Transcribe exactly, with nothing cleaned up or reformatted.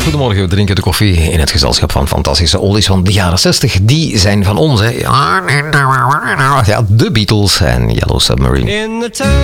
Goedemorgen, we drinken de koffie in het gezelschap van fantastische oldies van de jaren zestig. Die zijn van ons, hè. Ja, de Beatles en Yellow Submarine.